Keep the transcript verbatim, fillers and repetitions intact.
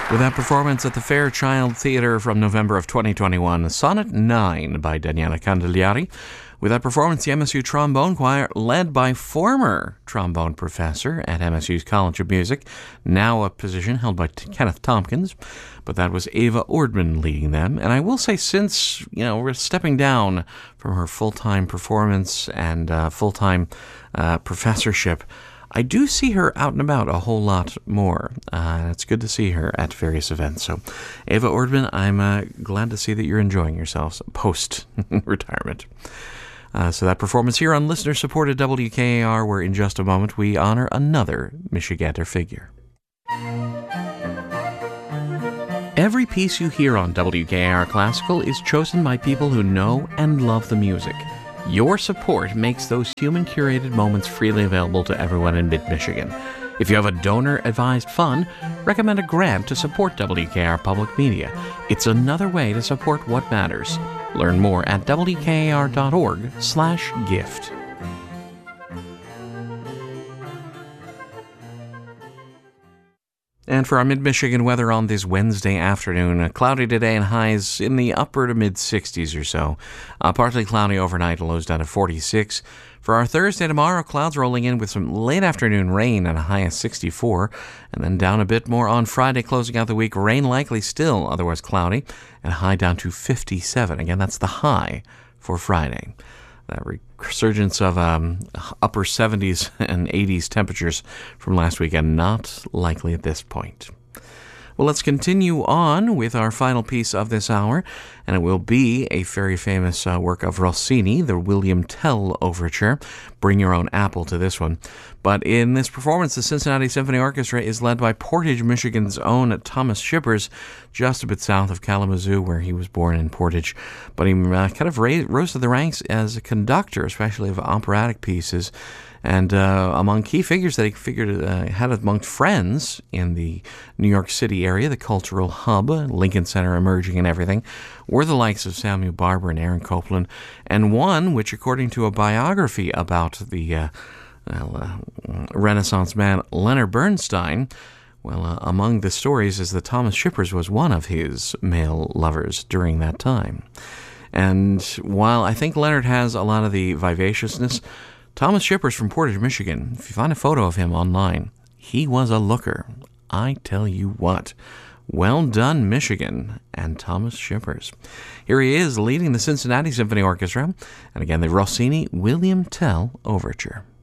With that performance at the Fairchild Theatre from November of twenty twenty-one, Sonnet nine by Daniela Candigliari. With that performance, the M S U Trombone Choir, led by former trombone professor at M S U's College of Music, now a position held by T- Kenneth Tompkins, but that was Ava Ordman leading them. And I will say, since, you know, we're stepping down from her full-time performance and uh, full-time uh, professorship, I do see her out and about a whole lot more. Uh, it's good to see her at various events. So, Ava Ordman, I'm uh, glad to see that you're enjoying yourselves post-retirement. Uh, so that performance here on listener-supported W K A R, where in just a moment we honor another Michigander figure. Every piece you hear on W K A R Classical is chosen by people who know and love the music. Your support makes those human-curated moments freely available to everyone in mid-Michigan. If you have a donor-advised fund, recommend a grant to support W K A R Public Media. It's another way to support what matters. Learn more at W K A R dot org slash gift. And for our mid-Michigan weather on this Wednesday afternoon, uh, cloudy today and highs in the upper to mid-sixties or so. Uh, partly cloudy overnight, lows down to forty-six. For our Thursday tomorrow, clouds rolling in with some late afternoon rain and a high of sixty-four. And then down a bit more on Friday, closing out the week. Rain likely still, otherwise cloudy, and a high down to fifty-seven. Again, that's the high for Friday. That resurgence of um, upper seventies and eighties temperatures from last weekend, not likely at this point. Well, let's continue on with our final piece of this hour, and it will be a very famous uh, work of Rossini, the William Tell Overture. Bring your own apple to this one. But in this performance, the Cincinnati Symphony Orchestra is led by Portage, Michigan's own Thomas Shippers, just a bit south of Kalamazoo, where he was born in Portage. But he uh, kind of raised, rose to the ranks as a conductor, especially of operatic pieces. And uh, among key figures that he figured uh, had amongst friends in the New York City area, the cultural hub, Lincoln Center emerging and everything, were the likes of Samuel Barber and Aaron Copland, and one which, according to a biography about the uh, well, uh, Renaissance man Leonard Bernstein, well, uh, among the stories is that Thomas Shippers was one of his male lovers during that time. And while I think Leonard has a lot of the vivaciousness, Thomas Shippers from Portage, Michigan, if you find a photo of him online, he was a looker. I tell you what. Well done, Michigan, and Thomas Shippers. Here he is leading the Cincinnati Symphony Orchestra, and again, the Rossini William Tell Overture.